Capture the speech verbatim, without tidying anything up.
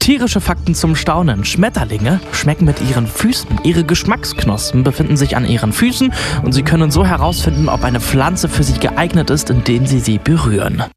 Tierische Fakten zum Staunen. Schmetterlinge schmecken mit ihren Füßen. Ihre Geschmacksknospen befinden sich an ihren Füßen und sie können so herausfinden, ob eine Pflanze für sie geeignet ist, indem sie sie berühren.